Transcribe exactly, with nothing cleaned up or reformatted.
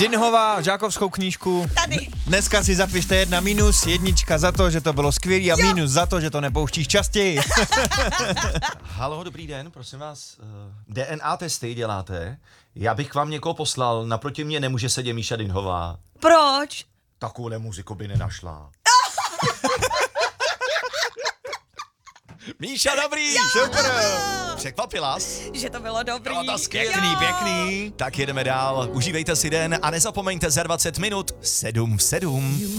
Dynhová, žákovskou knížku. Tady. Dneska si zapište jedna minus, jednička za to, že to bylo skvělý a jo. minus za to, že to nepouštíš častěji. Halo, dobrý den, prosím vás, D N A testy děláte? Já bych k vám někoho poslal, naproti mě nemůže sedět Míša Dynhová. Proč? Takovou muziku by nenašla. Míša, dobrý! Super! Překvapila jsi? Že to bylo dobrý. Bylo to skvělý. Pěkný, pěkný. Tak jedeme dál, užívejte si den a nezapomeňte za dvacet minut sedm v sedm.